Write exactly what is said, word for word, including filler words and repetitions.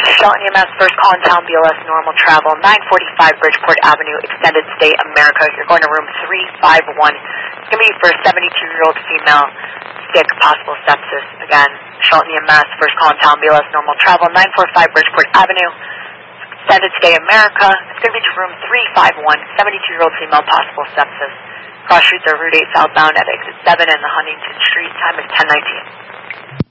Shelton E M S, first call in town, B L S, normal travel, nine forty-five Bridgeport Avenue, Extended Stay, America. You're going to room three five one. It's going to be for a seventy-two-year-old female, sick, possible sepsis. Again, Shelton E M S, first call in town, B L S, normal travel, nine forty-five Bridgeport Avenue, Extended Stay, America. It's going to be to room three five one, seventy-two-year-old female, possible sepsis. Cross streets are Route eight southbound at exit seven in the Huntington Street. Time is ten nineteen.